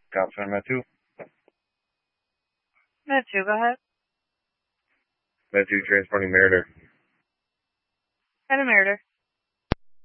Copson Met 2. Met 2, go ahead. Met 2 transporting Meritor. Had a Meritor.